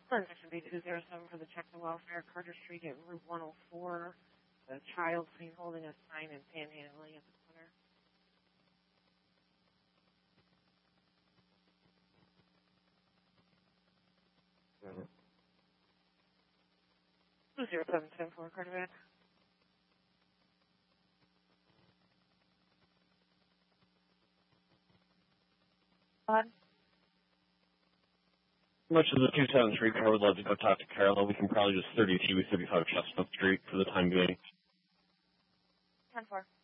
Condition B207 for the check and welfare, Carter Street at Route 104. The child seen holding a sign and panhandling at the corner. Mm-hmm. 20774, Carter back. How much of the 273 car would love to go talk to Carla? We can probably just 32, 35 Chestnut Street for the time being. 10-4.